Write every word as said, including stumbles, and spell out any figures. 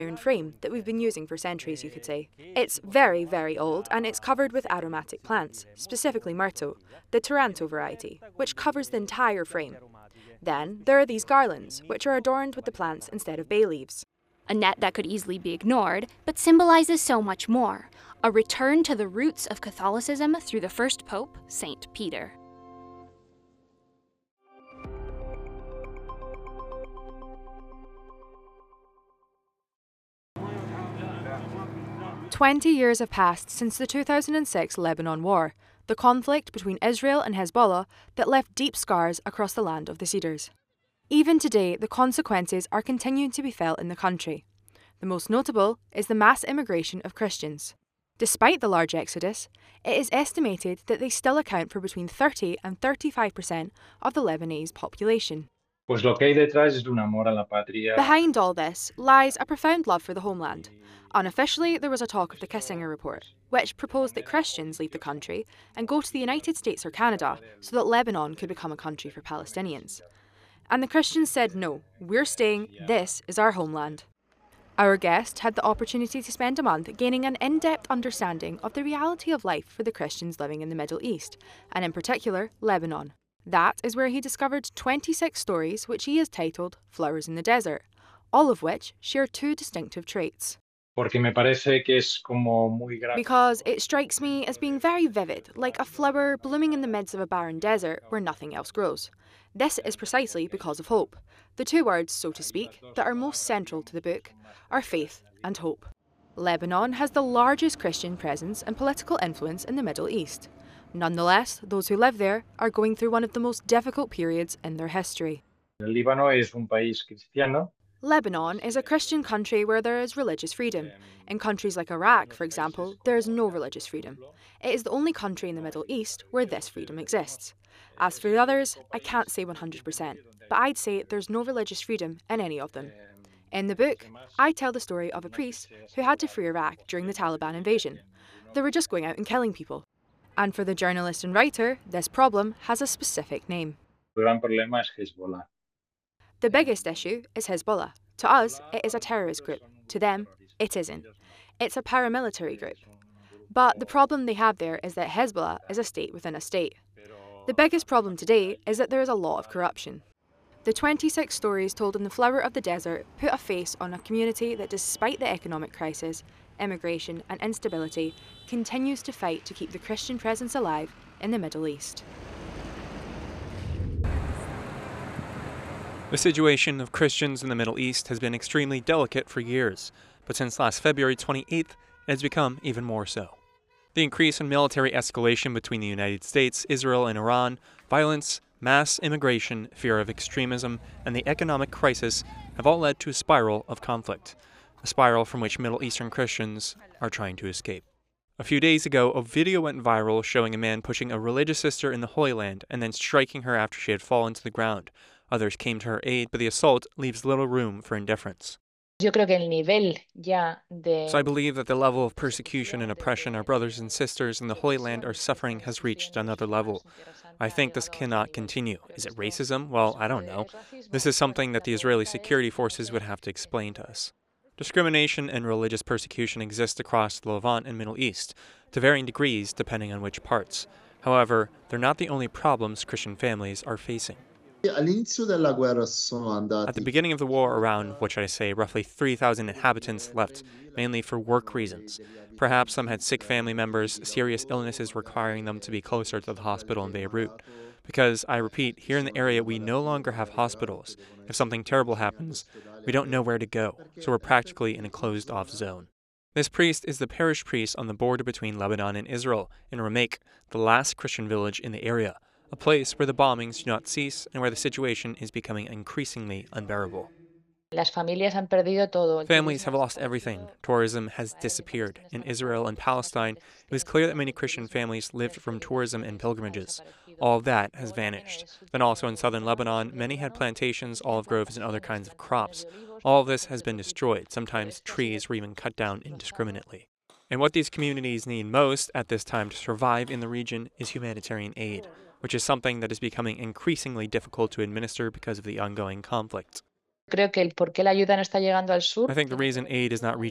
frame that we've been using for centuries, you could say. It's very, very old, and it's covered with aromatic plants, specifically myrtle, the Taranto variety, which covers the entire frame. Then there are these garlands, which are adorned with the plants instead of bay leaves. A net that could easily be ignored, but symbolizes so much more. A return to the roots of Catholicism through the first pope, Saint Peter. Twenty years have passed since the two thousand six Lebanon War, the conflict between Israel and Hezbollah that left deep scars across the land of the Cedars. Even today, the consequences are continuing to be felt in the country. The most notable is the mass immigration of Christians. Despite the large exodus, it is estimated that they still account for between thirty and thirty-five percent of the Lebanese population. Pues lo que hay detrás es un amor a la patria. Behind all this lies a profound love for the homeland. Unofficially, there was a talk of the Kissinger Report, which proposed that Christians leave the country and go to the United States or Canada so that Lebanon could become a country for Palestinians. And the Christians said no, we're staying, this is our homeland. Our guest had the opportunity to spend a month gaining an in-depth understanding of the reality of life for the Christians living in the Middle East, and in particular, Lebanon. That is where he discovered twenty-six stories which he has titled Flowers in the Desert, all of which share two distinctive traits. Porque me parece que es como muy gra- Because it strikes me as being very vivid, like a flower blooming in the midst of a barren desert where nothing else grows. This is precisely because of hope. The two words, so to speak, that are most central to the book are faith and hope. Lebanon has the largest Christian presence and political influence in the Middle East. Nonetheless, those who live there are going through one of the most difficult periods in their history. El Líbano es un país cristiano. Lebanon is a Christian country where there is religious freedom. In countries like Iraq, for example, there is no religious freedom. It is the only country in the Middle East where this freedom exists. As for the others, I can't say one hundred percent, but I'd say there's no religious freedom in any of them. In the book, I tell the story of a priest who had to free Iraq during the Taliban invasion. They were just going out and killing people. And for the journalist and writer, this problem has a specific name. El gran problema es Hezbollah. The biggest issue is Hezbollah. To us, it is a terrorist group. To them, it isn't. It's a paramilitary group. But the problem they have there is that Hezbollah is a state within a state. The biggest problem today is that there is a lot of corruption. The twenty-six stories told in The Flower of the Desert put a face on a community that, despite the economic crisis, immigration and instability, continues to fight to keep the Christian presence alive in the Middle East. The situation of Christians in the Middle East has been extremely delicate for years, but since last February twenty-eighth, it has become even more so. The increase in military escalation between the United States, Israel, and Iran, violence, mass immigration, fear of extremism, and the economic crisis have all led to a spiral of conflict, a spiral from which Middle Eastern Christians are trying to escape. A few days ago, a video went viral showing a man pushing a religious sister in the Holy Land and then striking her after she had fallen to the ground. Others came to her aid, but the assault leaves little room for indifference. Yo creo que el nivel ya de... So I believe that the level of persecution and oppression our brothers and sisters in the Holy Land are suffering has reached another level. I think this cannot continue. Is it racism? Well, I don't know. This is something that the Israeli security forces would have to explain to us. Discrimination and religious persecution exist across the Levant and Middle East, to varying degrees depending on which parts. However, they're not the only problems Christian families are facing. At the beginning of the war, around, what should I say, roughly three thousand inhabitants left, mainly for work reasons. Perhaps some had sick family members, serious illnesses requiring them to be closer to the hospital in Beirut. Because, I repeat, here in the area we no longer have hospitals. If something terrible happens, we don't know where to go, so we're practically in a closed-off zone. This priest is the parish priest on the border between Lebanon and Israel, in Ramek, the last Christian village in the area, a place where the bombings do not cease and where the situation is becoming increasingly unbearable. Las familias han perdido todo. Families have lost everything. Tourism has disappeared. In Israel and Palestine, it was clear that many Christian families lived from tourism and pilgrimages. All of that has vanished. Then also in southern Lebanon, many had plantations, olive groves, and other kinds of crops. All of this has been destroyed. Sometimes trees were even cut down indiscriminately. And what these communities need most at this time to survive in the region is humanitarian aid, which is something that is becoming increasingly difficult to administer because of the ongoing conflict. creo que el por qué la ayuda no está llegando al sur I think the reason aid is not